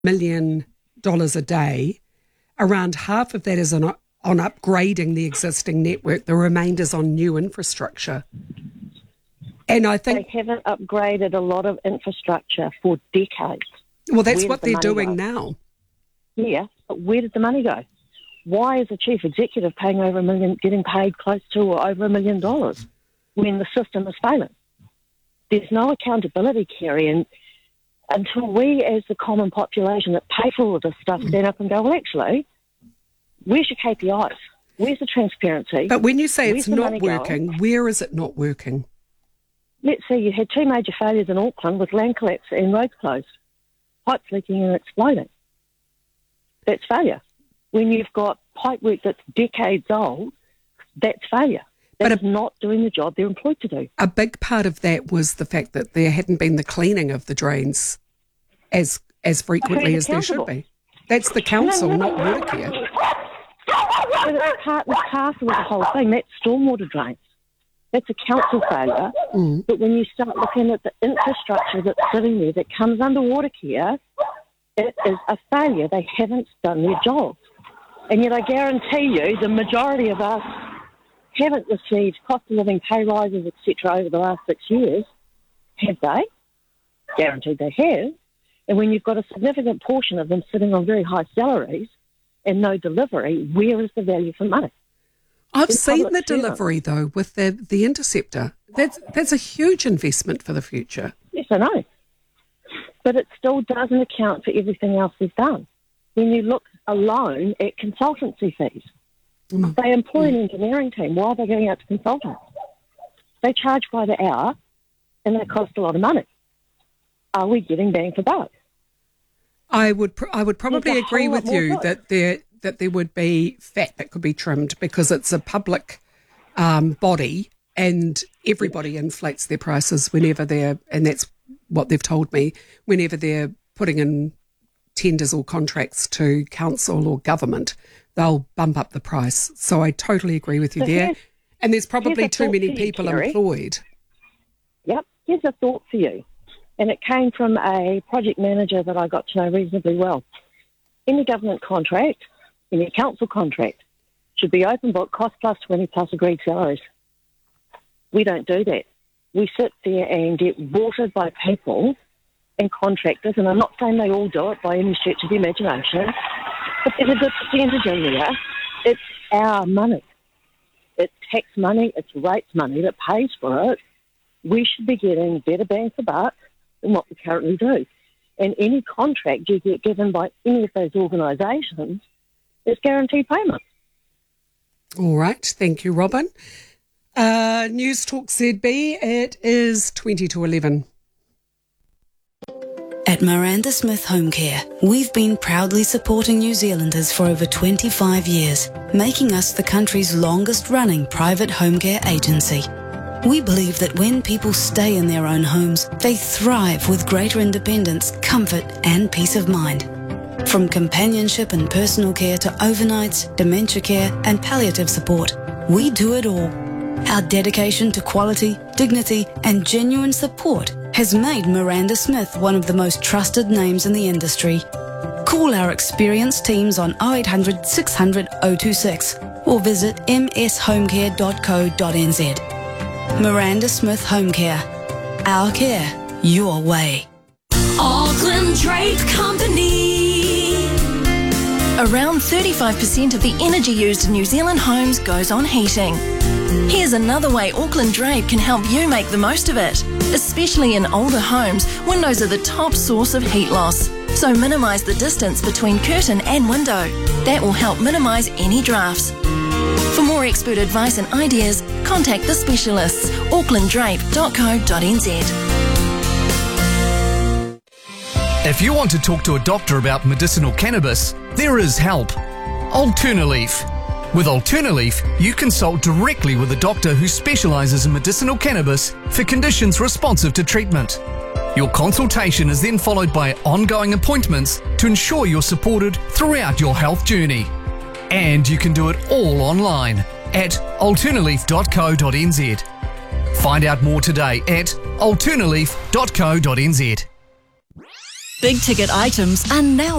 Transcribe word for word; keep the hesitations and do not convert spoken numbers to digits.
million dollars a day. Around half of that is on, on upgrading the existing network. The remainder is on new infrastructure. And I think they haven't upgraded a lot of infrastructure for decades. Well, that's where what the they're doing go? now. Yeah, but where did the money go? Why is the chief executive paying over a million, getting paid close to or over a million dollars when the system is failing? There's no accountability, Kerry, and until we as the common population that pay for all of this stuff stand up and go, well, actually, where's your K P Is? Where's the transparency? But when you say Where's it's the not money working, going? where is it not working? Let's say you had two major failures in Auckland with land collapse and roads closed, pipes leaking and exploding. That's failure. When you've got pipework that's decades old, that's failure. That's But a, not doing the job they're employed to do. A big part of that was the fact that there hadn't been the cleaning of the drains as as frequently as there should be. That's the council, no, no, not no. Watercare. But it's part and parcel of the whole thing. That's stormwater drains. That's a council failure. Mm. But when you start looking at the infrastructure that's sitting there that comes under Watercare, it is a failure. They haven't done their job. And yet I guarantee you the majority of us haven't received cost of living pay rises, et cetera, over the last six years. Have they? Guaranteed they have. And when you've got a significant portion of them sitting on very high salaries and no delivery, where is the value for money? I've They're seen the public servants. delivery, though, with the, the Interceptor. That's, that's a huge investment for the future. Yes, I know. But it still doesn't account for everything else they've done. When you look alone at consultancy fees, Mm. they employ Mm. an engineering team. Why are they going out to consultants? They charge by the hour and they cost a lot of money. Are we getting bang for buck? I would pr- I would probably There's a agree whole with lot more you to it. that there that there would be fat that could be trimmed because it's a public um, body and everybody inflates their prices whenever they're, and that's what they've told me, whenever they're putting in tenders or contracts to council or government, they'll bump up the price. So I totally agree with you So there. here's- And there's probably here's a too thought many for you, people Kerry. employed. Yep, here's a thought for you. And it came from a project manager that I got to know reasonably well. Any government contract, any council contract, should be open book, cost plus twenty plus agreed salaries. We don't do that. We sit there and get watered by people and contractors, and I'm not saying they all do it by any stretch of the imagination, but there's a good percentage in there. It's our money. It's tax money, it's rates money that pays for it. We should be getting better bang for buck than what we currently do. And any contract you get given by any of those organisations is guaranteed payment. All right. Thank you, Robin. Uh, News Talk Z B, it is twenty to eleven. At Miranda Smith Home Care, we've been proudly supporting New Zealanders for over twenty-five years, making us the country's longest-running private home care agency. We believe that when people stay in their own homes, they thrive with greater independence, comfort and peace of mind. From companionship and personal care to overnights, dementia care and palliative support, we do it all. Our dedication to quality, dignity and genuine support has made Miranda Smith one of the most trusted names in the industry. Call our experienced teams on oh eight hundred, six hundred, oh two six or visit m s home care dot co dot n z. Miranda Smith Home Care. Our care, your way. Auckland Drape Company. Around thirty-five percent of the energy used in New Zealand homes goes on heating. Here's another way Auckland Drape can help you make the most of it. Especially in older homes, windows are the top source of heat loss. So minimise the distance between curtain and window. That will help minimise any drafts. For more expert advice and ideas, contact the specialists, auckland drape dot co dot n z. If you want to talk to a doctor about medicinal cannabis, there is help. Alternaleaf. With Alternaleaf, you consult directly with a doctor who specialises in medicinal cannabis for conditions responsive to treatment. Your consultation is then followed by ongoing appointments to ensure you're supported throughout your health journey. And you can do it all online at alternaleaf dot co dot n z. Find out more today at alternaleaf dot co dot n z. Big ticket items are now